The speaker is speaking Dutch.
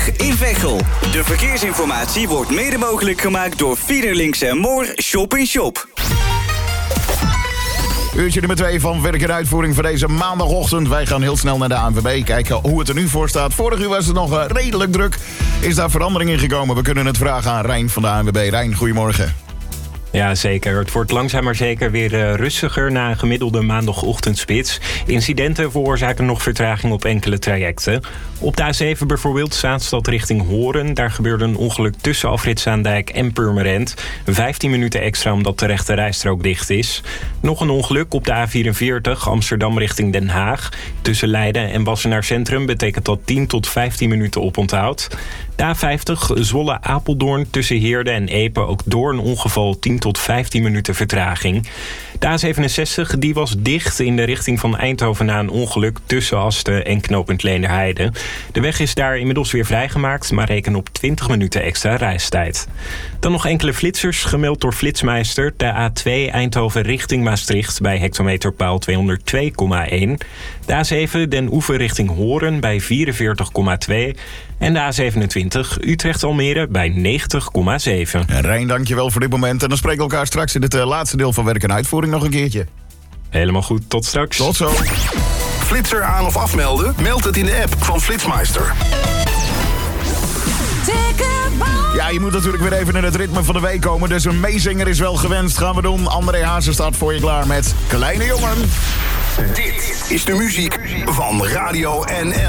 in Veghel. De verkeersinformatie wordt mede mogelijk gemaakt door Fiederlinks en Moor Shop in Shop. Uurtje nummer 2 van werk en uitvoering voor deze maandagochtend. Wij gaan heel snel naar de ANWB kijken hoe het er nu voor staat. Vorig uur was het nog redelijk druk. Is daar verandering in gekomen? We kunnen het vragen aan Rijn van de ANWB. Rijn, goedemorgen. Ja, zeker. Het wordt langzaam maar zeker weer rustiger na een gemiddelde maandagochtendspits. Incidenten veroorzaken nog vertraging op enkele trajecten. Op de A7 bijvoorbeeld, Zaanstad richting Horen. Daar gebeurde een ongeluk tussen Afrit Zaandijk en Purmerend. 15 minuten extra omdat de rechte rijstrook dicht is. Nog een ongeluk op de A44 Amsterdam richting Den Haag. Tussen Leiden en Wassenaar Centrum betekent dat 10 tot 15 minuten oponthoud. De A50 Zwolle-Apeldoorn tussen Heerde en Epe ook door een ongeval 10 tot 15 minuten vertraging. De A67 die was dicht in de richting van Eindhoven na een ongeluk tussen Asten en knooppunt Leenderheide. De weg is daar inmiddels weer vrijgemaakt, maar reken op 20 minuten extra reistijd. Dan nog enkele flitsers, gemeld door Flitsmeister. De A2 Eindhoven richting Maastricht bij hectometerpaal 202,1. De A7 Den Oever richting Horen bij 44,2. En de A27 Utrecht-Almere bij 90,7. Rijn, dankjewel voor dit moment. En dan spreken we elkaar straks in het laatste deel van werk en uitvoering nog een keertje. Helemaal goed, tot straks. Tot zo. Flitser aan of afmelden? Meld het in de app van Flitsmeister. Ja, je moet natuurlijk weer even in het ritme van de week komen. Dus een meezinger is wel gewenst. Gaan we doen. André Hazes staat voor je klaar met Kleine Jongen. Dit is de muziek van Radio NL.